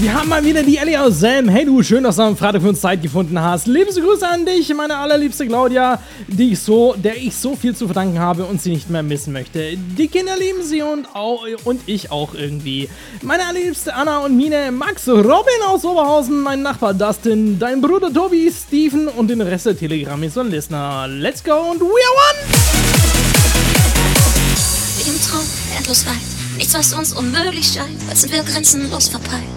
Wir haben mal wieder die Ellie aus Selm. Hey du, schön, dass du am Freitag für uns Zeit gefunden hast. Liebste Grüße an dich, meine allerliebste Claudia, der ich so viel zu verdanken habe und sie nicht mehr missen möchte. Die Kinder lieben sie und ich auch irgendwie. Meine allerliebste Anna und Mine, Max, Robin aus Oberhausen, mein Nachbar Dustin, dein Bruder Tobi, Steven und den Rest der Telegrammis und Listener. Let's go und we are one! Wie im Traum, endlos weit. Nichts, was uns unmöglich scheint, als sind wir grenzenlos verpeilt.